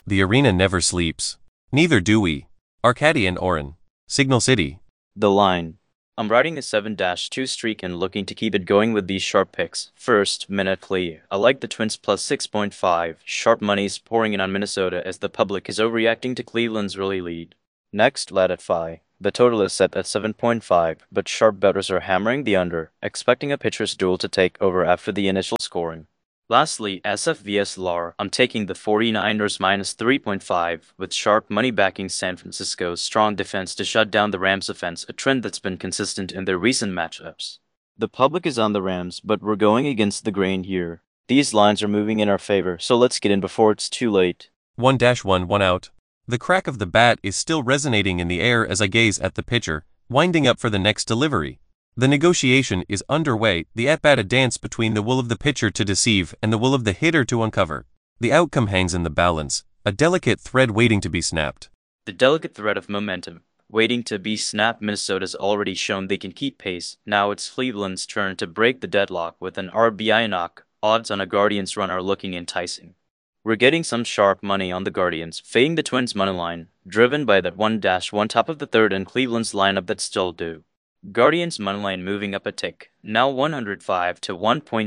The arena never sleeps. Neither do we. Arcady and Oren. Signal City. The line. I'm riding a 7-2 streak and looking to keep it going with these sharp picks. First, Minutely. I like the Twins plus 6.5. Sharp money's pouring in on Minnesota as the public is overreacting to Cleveland's early lead. Next, Latify. The total is set at 7.5, but sharp bettors are hammering the under, expecting a pitcher's duel to take over after the initial scoring. Lastly, SF vs LAR. I'm taking the 49ers minus 3.5, with sharp money backing San Francisco's strong defense to shut down the Rams' offense, a trend that's been consistent in their recent matchups. The public is on the Rams, but we're going against the grain here. These lines are moving in our favor, so let's get in before it's too late. 1-1, 1 out. The crack of the bat is still resonating in the air as I gaze at the pitcher, winding up for the next delivery. The negotiation is underway, the at-bat a dance between the will of the pitcher to deceive and the will of the hitter to uncover. The outcome hangs in the balance, a delicate thread waiting to be snapped. The delicate thread of momentum, waiting to be snapped. Minnesota's already shown they can keep pace. Now it's Cleveland's turn to break the deadlock with an RBI knock. Odds on a Guardians run are looking enticing. We're getting some sharp money on the Guardians, fading the Twins' money line, driven by that 1-1 top of the third and Cleveland's lineup that's still due. Guardians moneyline moving up a tick, now 105 to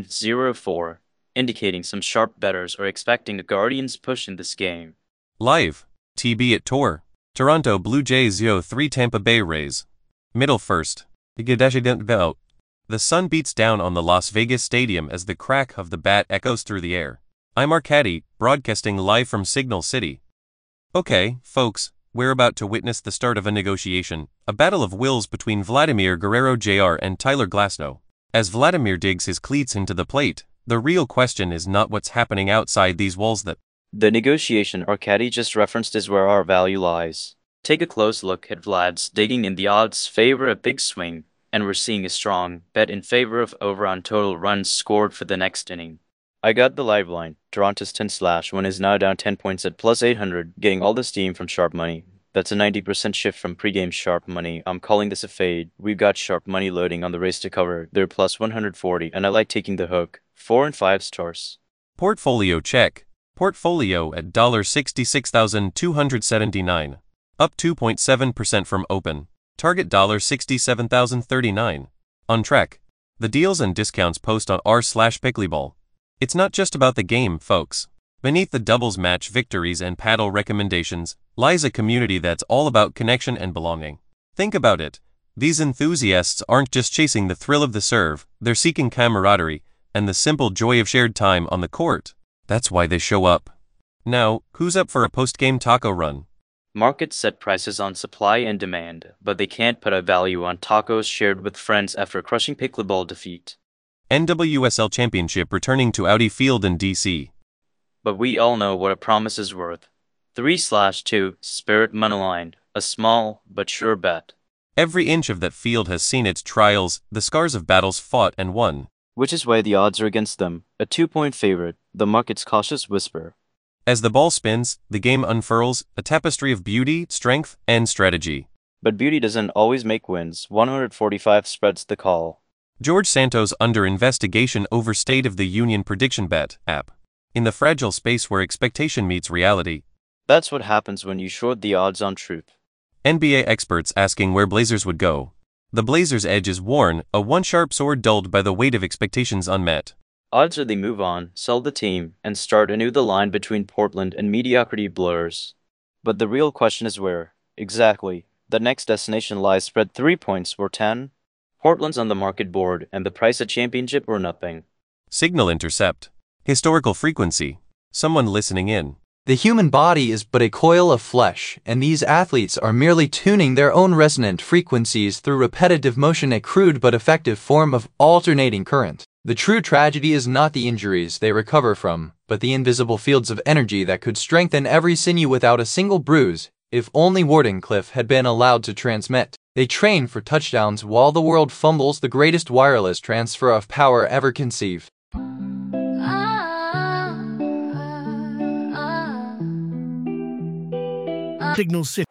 1.04, indicating some sharp bettors are expecting a Guardians push in this game. Live. TB at Tor. Toronto Blue Jays 0-3 Tampa Bay Rays. Middle first. The sun beats down on the Las Vegas Stadium as the crack of the bat echoes through the air. I'm Arcady, broadcasting live from Signal City. Okay, folks. We're about to witness the start of a negotiation, a battle of wills between Vladimir Guerrero Jr. and Tyler Glasnow. As Vladimir digs his cleats into the plate, the real question is not what's happening outside these walls. The negotiation Arcady just referenced is where our value lies. Take a close look at Vlad's digging in. The odds favor a big swing, and we're seeing a strong bet in favor of over on total runs scored for the next inning. I got the live line. Toronto's 10/1 is now down 10 points at plus 800, getting all the steam from sharp money. That's a 90% shift from pregame sharp money. I'm calling this a fade. We've got sharp money loading on the race to cover. They're plus 140, and I like taking the hook. 4 and 5 stars. Portfolio check. Portfolio at $66,279. Up 2.7% from open. Target $67,039. On track. The deals and discounts post on r/pickleball. It's not just about the game, folks. Beneath the doubles match victories and paddle recommendations lies a community that's all about connection and belonging. Think about it. These enthusiasts aren't just chasing the thrill of the serve, they're seeking camaraderie and the simple joy of shared time on the court. That's why they show up. Now, who's up for a post-game taco run? Markets set prices on supply and demand, but they can't put a value on tacos shared with friends after crushing pickleball defeat. NWSL Championship returning to Audi Field in DC. But we all know what a promise is worth. 3/2 Spirit moneyline, a small but sure bet. Every inch of that field has seen its trials, the scars of battles fought and won. Which is why the odds are against them, a 2-point favorite, the market's cautious whisper. As the ball spins, the game unfurls, a tapestry of beauty, strength, and strategy. But beauty doesn't always make wins. 145 spreads the call. George Santos under investigation over State of the Union Prediction Bet app. In the fragile space where expectation meets reality. That's what happens when you short the odds on truth. NBA experts asking where Blazers would go. The Blazers' edge is worn, a one-sharp sword dulled by the weight of expectations unmet. Odds are they move on, sell the team, and start anew. The line between Portland and mediocrity blurs. But the real question is where, exactly, the next destination lies. Spread 3 points or 10. Portland's on the market board, and the price at championship or nothing. Signal intercept. Historical frequency. Someone listening in. The human body is but a coil of flesh, and these athletes are merely tuning their own resonant frequencies through repetitive motion, a crude but effective form of alternating current. The true tragedy is not the injuries they recover from, but the invisible fields of energy that could strengthen every sinew without a single bruise, if only Wardenclyffe had been allowed to transmit. They train for touchdowns while the world fumbles the greatest wireless transfer of power ever conceived. Signal City.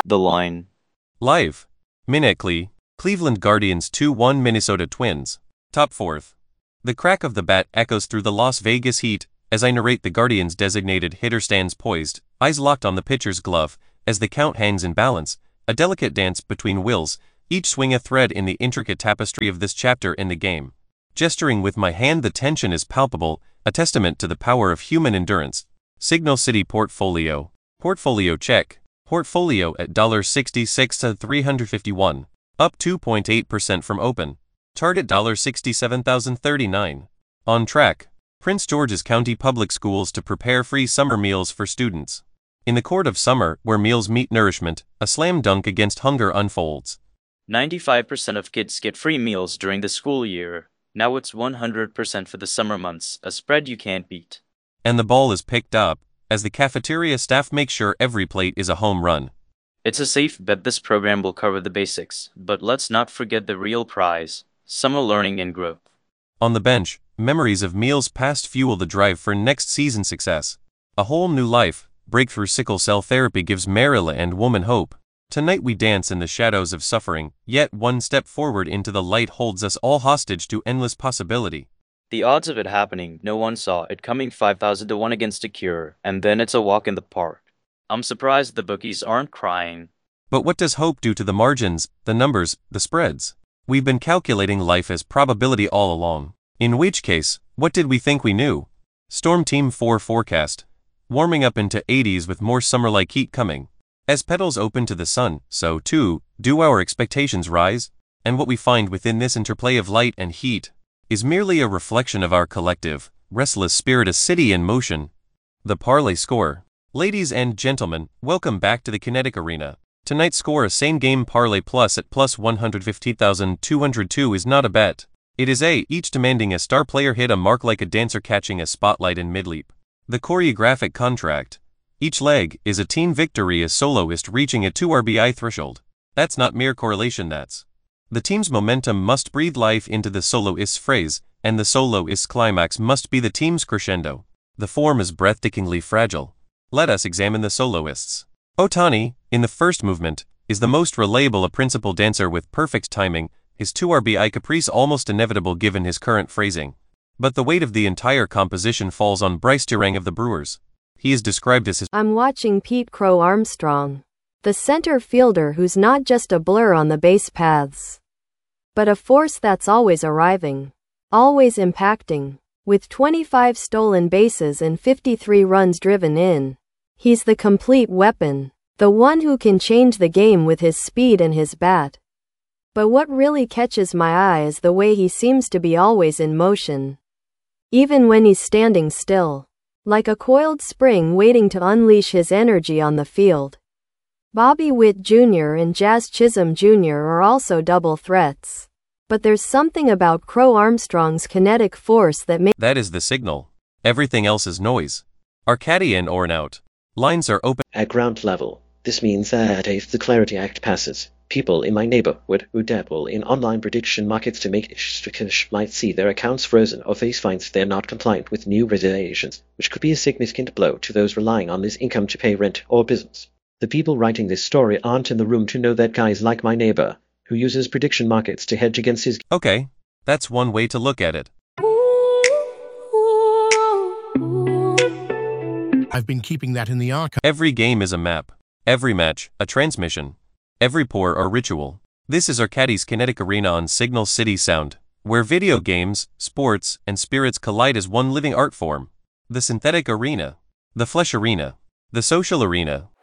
The line. Live. Minnetley, Cleveland Guardians 2-1 Minnesota Twins. Top fourth. The crack of the bat echoes through the Las Vegas heat as I narrate. The Guardians' designated hitter stands poised, eyes locked on the pitcher's glove, as the count hangs in balance, a delicate dance between wills, each swing a thread in the intricate tapestry of this chapter in the game. Gesturing with my hand, the tension is palpable, a testament to the power of human endurance. Signal City Portfolio. Portfolio check. Portfolio at $66 to $351. Up 2.8% from open. Target $67,039. On track. Prince George's County Public Schools to prepare free summer meals for students. In the court of summer, where meals meet nourishment, a slam dunk against hunger unfolds. 95% of kids get free meals during the school year. Now it's 100% for the summer months, a spread you can't beat. And the ball is picked up, as the cafeteria staff makes sure every plate is a home run. It's a safe bet this program will cover the basics, but let's not forget the real prize, summer learning and growth. On the bench, memories of meals past fuel the drive for next season's success. A whole new life. Breakthrough sickle cell therapy gives Marilla and woman hope. Tonight we dance in the shadows of suffering, yet one step forward into the light holds us all hostage to endless possibility. The odds of it happening, no one saw it coming. 5,000 to 1 against a cure, and then it's a walk in the park. I'm surprised the bookies aren't crying. But what does hope do to the margins, the numbers, the spreads? We've been calculating life as probability all along. In which case, what did we think we knew? Storm Team 4 forecast. Warming up into 80s with more summer-like heat coming. As petals open to the sun, so too, do our expectations rise? And what we find within this interplay of light and heat is merely a reflection of our collective, restless spirit, a city in motion. The parlay score. Ladies and gentlemen, welcome back to the Kinetic Arena. Tonight's score, a same-game parlay plus at plus 115,202 is not a bet. It is each demanding a star player hit a mark like a dancer catching a spotlight in mid-leap. The choreographic contract. Each leg is a team victory, a soloist reaching a 2 RBI threshold. That's not mere correlation, that's. The team's momentum must breathe life into the soloist's phrase, and the soloist's climax must be the team's crescendo. The form is breathtakingly fragile. Let us examine the soloists. Ohtani, in the first movement, is the most reliable, a principal dancer with perfect timing, his 2 RBI caprice almost inevitable given his current phrasing. But the weight of the entire composition falls on Bryce Durang of the Brewers. He is described as his I'm watching Pete Crow Armstrong, the center fielder who's not just a blur on the base paths, but a force that's always arriving, always impacting. With 25 stolen bases and 53 runs driven in, he's the complete weapon, the one who can change the game with his speed and his bat. But what really catches my eye is the way he seems to be always in motion, even when he's standing still, like a coiled spring waiting to unleash his energy on the field. Bobby Witt Jr. and Jazz Chisholm Jr. are also double threats. But there's something about Crow Armstrong's kinetic force that makes... That is the signal. Everything else is noise. Arcadia in or an out. Lines are open. At ground level, this means that if the Clarity Act passes, people in my neighborhood who dabble in online prediction markets to make cash might see their accounts frozen or face fines if they are not compliant with new regulations, which could be a significant blow to those relying on this income to pay rent or business. The people writing this story aren't in the room to know that guys like my neighbor, who uses prediction markets to hedge against his... Okay, that's one way to look at it. I've been keeping that in the archive. Every game is a map. Every match, a transmission. Every pour, a ritual. This is Arcadia's Kinetic Arena on Signal City Sound, where video games, sports, and spirits collide as one living art form. The synthetic arena. The flesh arena. The social arena.